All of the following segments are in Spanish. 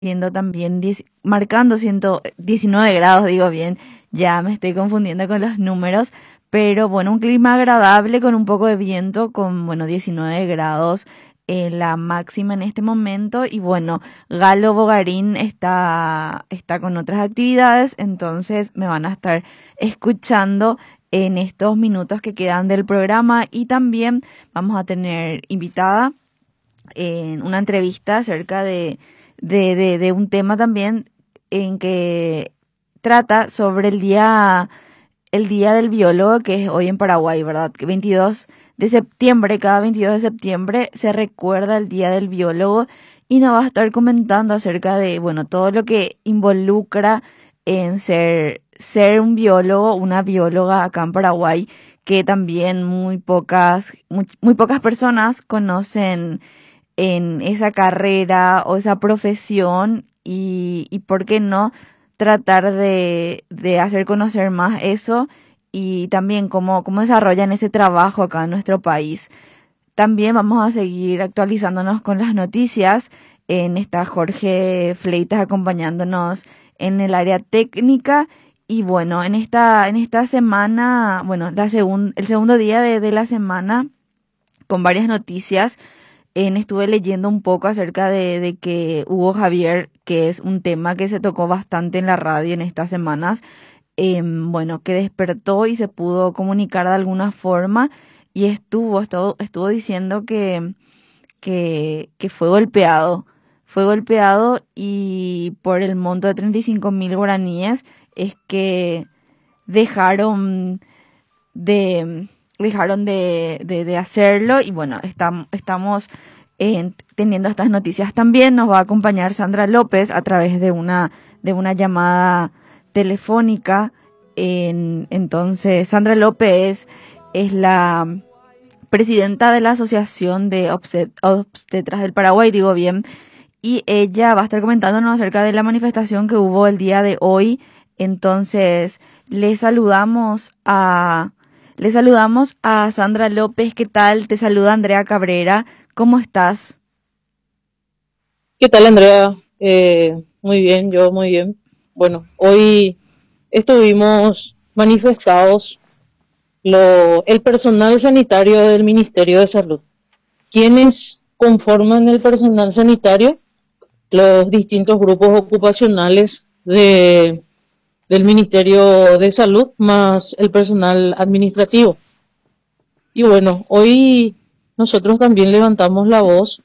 siendo también marcando 119 grados, digo bien, ya me estoy confundiendo con los números, pero bueno, un clima agradable con un poco de viento, con bueno, 19 grados la máxima en este momento y bueno, Galo Bogarín está con otras actividades, entonces me van a estar escuchando en estos minutos que quedan del programa y también vamos a tener invitada en una entrevista acerca de un tema también en que trata sobre el día del biólogo, que es hoy en Paraguay, ¿verdad? Que 22 de septiembre, cada 22 de septiembre se recuerda el día del biólogo y nos va a estar comentando acerca de, bueno, todo lo que involucra en ser un biólogo, una bióloga acá en Paraguay, que también muy pocas personas conocen en esa carrera o esa profesión y por qué no tratar de hacer conocer más eso y también cómo desarrollan ese trabajo acá en nuestro país. También vamos a seguir actualizándonos con las noticias. Está Jorge Fleitas acompañándonos en el área técnica. Y bueno, en esta semana, bueno, el segundo día de la semana, con varias noticias, estuve leyendo un poco acerca de que Hugo Javier, que es un tema que se tocó bastante en la radio en estas semanas, bueno, que despertó y se pudo comunicar de alguna forma y estuvo diciendo que fue golpeado y por el monto de 35.000 guaraníes es que dejaron de, de hacerlo y bueno, estamos teniendo estas noticias. También nos va a acompañar Sandra López a través de una llamada telefónica. Entonces, Sandra López es la presidenta de la Asociación de Obstetras del Paraguay, digo bien, y ella va a estar comentándonos acerca de la manifestación que hubo el día de hoy. Entonces, le saludamos a Sandra López. ¿Qué tal? Te saluda Andrea Cabrera. ¿Cómo estás? ¿Qué tal, Andrea? Muy bien, yo muy bien. Bueno, hoy estuvimos manifestados el personal sanitario del Ministerio de Salud. ¿Quiénes conforman el personal sanitario? Los distintos grupos ocupacionales del Ministerio de Salud más el personal administrativo. Y bueno, hoy nosotros también levantamos la voz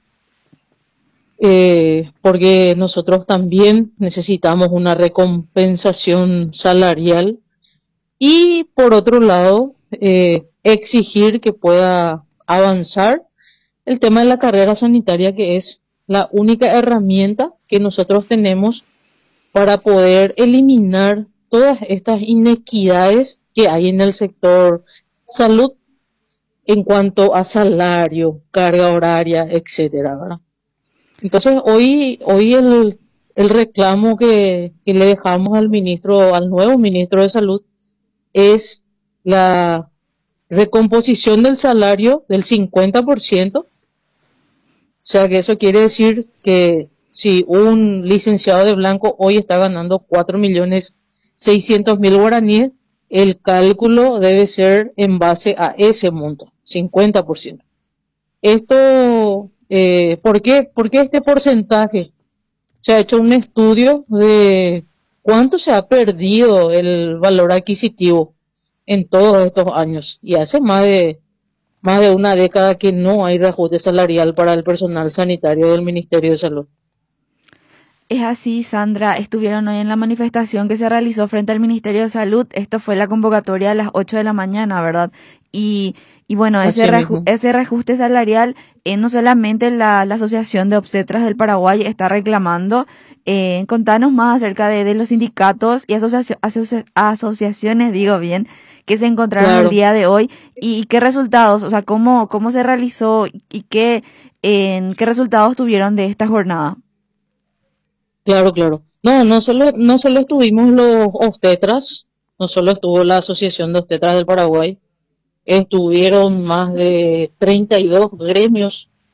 porque nosotros también necesitamos una recompensación salarial y por otro lado exigir que pueda avanzar el tema de la carrera sanitaria, que es la única herramienta que nosotros tenemos para poder eliminar todas estas inequidades que hay en el sector salud en cuanto a salario, carga horaria, etcétera, ¿verdad? Entonces, hoy el reclamo que le dejamos al nuevo ministro de Salud, es la recomposición del salario del 50%. O sea que eso quiere decir que si un licenciado de blanco hoy está ganando 4.600.000 guaraníes, el cálculo debe ser en base a ese monto, 50%. Esto, ¿por qué? Porque este porcentaje se ha hecho un estudio de cuánto se ha perdido el valor adquisitivo en todos estos años, y hace más de una década que no hay reajuste salarial para el personal sanitario del Ministerio de Salud. Es así, Sandra. Estuvieron hoy en la manifestación que se realizó frente al Ministerio de Salud. Esto fue la convocatoria a las 8 de la mañana, ¿verdad? Y, y bueno, Así mismo. ese reajuste salarial, no solamente la Asociación de Obstetras del Paraguay está reclamando. Contanos más acerca de los sindicatos y asociaciones, digo bien, que se encontraron el Claro, día de hoy y qué resultados, o sea, cómo se realizó y qué resultados tuvieron de esta jornada. claro. No, no solo estuvimos los obstetras, no solo estuvo la Asociación de Obstetras del Paraguay, estuvieron más de 32 gremios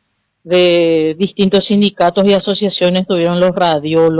de distintos sindicatos y asociaciones, estuvieron los radiólogos,